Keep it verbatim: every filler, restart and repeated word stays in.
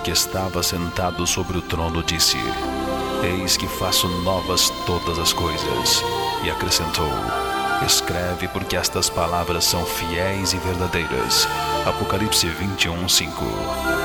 que estava sentado sobre o trono disse: Eis que faço novas todas as coisas. E acrescentou: Escreve, porque estas palavras são fiéis e verdadeiras. Apocalipse vinte e um, cinco.